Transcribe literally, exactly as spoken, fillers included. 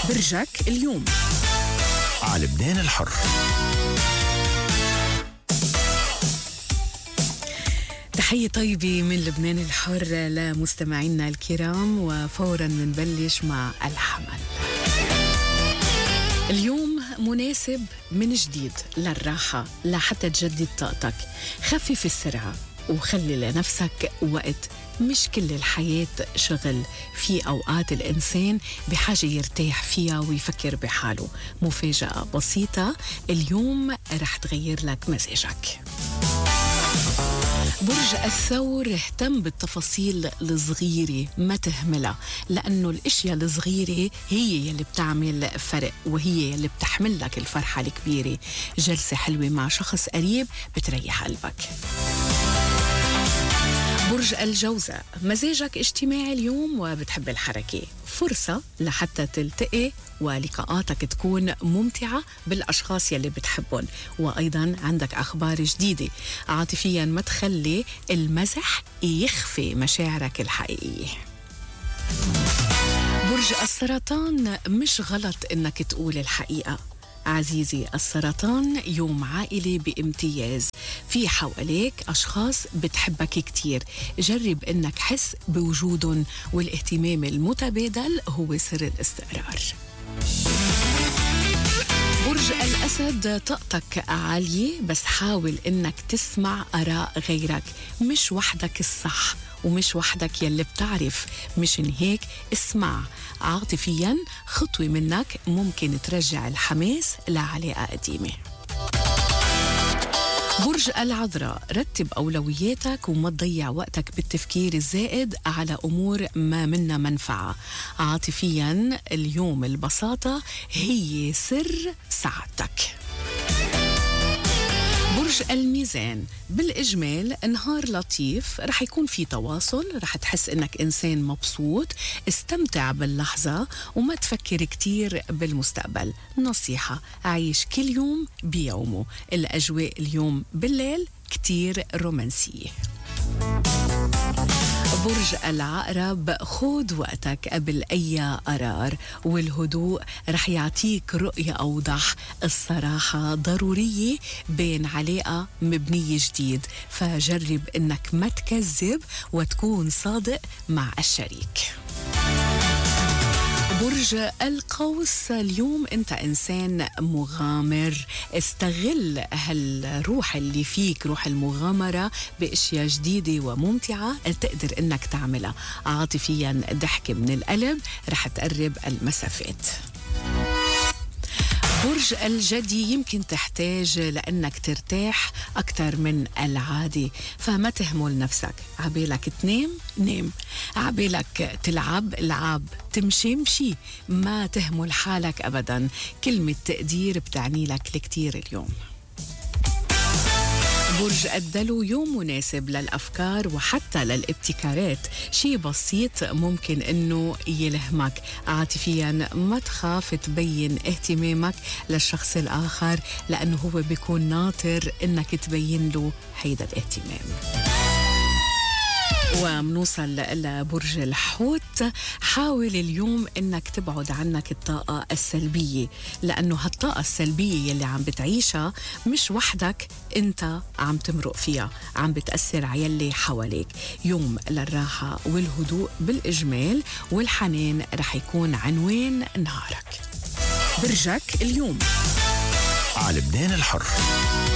برجك اليوم على لبنان الحر. تحية طيبة من لبنان الحر لمستمعينا الكرام، وفورا منبلش مع الحمل. اليوم مناسب من جديد للراحة، لحتى تجدد طاقتك. خفف السرعة وخلي لنفسك وقت، مش كل الحياة شغل. في أوقات الإنسان بحاجة يرتاح فيها ويفكر بحاله. مفاجأة بسيطة اليوم رح تغير لك مزاجك. برج الثور، اهتم بالتفاصيل الصغيرة، ما تهملها، لأنه الاشياء الصغيرة هي يلي بتعمل فرق، وهي يلي بتحمل لك الفرحة الكبيرة. جلسة حلوة مع شخص قريب بتريح قلبك. برج الجوزاء، مزاجك اجتماعي اليوم وبتحب الحركة. فرصة لحتى تلتقي ولقاءاتك تكون ممتعة بالأشخاص يلي بتحبهم، وأيضا عندك أخبار جديدة. عاطفيا ما تخلي المزح يخفي مشاعرك الحقيقية. برج السرطان، مش غلط إنك تقول الحقيقة. عزيزي السرطان، يوم عائلي بامتياز. في حواليك أشخاص بتحبك كتير، جرب إنك حس بوجودهم، والاهتمام المتبادل هو سر الاستقرار. برج الأسد، طاقتك عالية، بس حاول إنك تسمع آراء غيرك. مش وحدك الصح ومش وحدك يلي بتعرف، مشان هيك اسمع. عاطفيا خطوة منك ممكن ترجع الحماس لعلاقة قديمة. برج العذراء، رتب أولوياتك وما تضيع وقتك بالتفكير الزائد على أمور ما منها منفعة. عاطفيا اليوم البساطة هي سر سعادتك. برج الميزان، بالإجمال نهار لطيف، رح يكون في تواصل، رح تحس إنك إنسان مبسوط. استمتع باللحظة وما تفكر كتير بالمستقبل. نصيحة، عيش كل يوم بيومه. الأجواء اليوم بالليل كتير رومانسية. برج العقرب، خود وقتك قبل أي قرار، والهدوء رح يعطيك رؤية أوضح. الصراحة ضرورية بين علاقة مبنية جديد، فجرب إنك ما تكذب وتكون صادق مع الشريك. برج القوس، اليوم أنت إنسان مغامر. استغل هالروح اللي فيك، روح المغامرة، بأشياء جديدة وممتعة تقدر إنك تعملها. عاطفيا ضحكة من القلب رح تقرب المسافات. برج الجدي، يمكن تحتاج لأنك ترتاح أكثر من العادي، فما تهمل نفسك. عبالك تنام نام، عبالك تلعب العب، تمشي مشي، ما تهمل حالك أبدا. كلمة تقدير بتعني لك الكثير اليوم. برج الدلو، يوم مناسب للأفكار وحتى للابتكارات. شيء بسيط ممكن أنه يلهمك. عاطفيا ما تخاف تبين اهتمامك للشخص الآخر، لأنه هو بيكون ناطر أنك تبين له هيدا الاهتمام. ومنوصل لبرج الحوت، حاول اليوم انك تبعد عنك الطاقة السلبية، لانه هالطاقة السلبية يلي عم بتعيشها مش وحدك انت عم تمرق فيها، عم بتأثر على يلي حواليك. يوم للراحة والهدوء بالإجمال، والحنان رح يكون عنوان نهارك. برجك اليوم على لبنان الحر.